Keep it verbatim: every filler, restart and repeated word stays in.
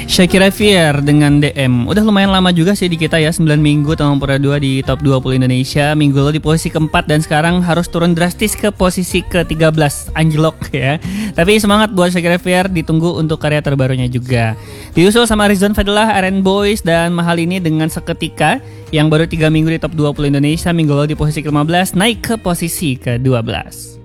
Shakira Fier dengan D M. Udah lumayan lama juga sih di kita ya, sembilan minggu nomor dua di top dua puluh Indonesia. Minggu lalu di posisi keempat dan sekarang harus turun drastis ke posisi ke tiga belas, anjlok ya. Tapi semangat buat Shakira Fier, ditunggu untuk karya terbarunya juga. Diusul sama Rizwan Fadlah, R N Boys dan Mahal Ini dengan Seketika yang baru tiga minggu di top dua puluh Indonesia. Minggu lalu di posisi ke lima belas, naik ke posisi ke dua belas.